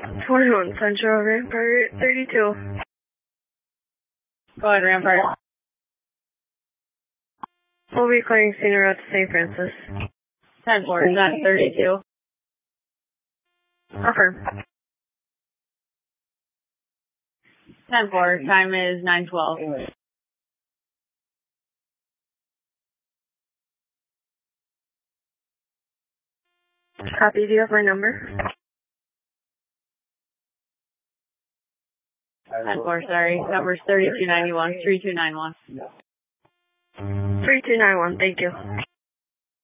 21 Central Rampart 32. Go ahead, Rampart. We'll be clearing scene route to St. Francis. 10-4, is that 32? Affirm. 10-4, time is 9:12. Copy, do you have my number? 10-4, sorry. Number's 3291, 3291. 3291, thank you.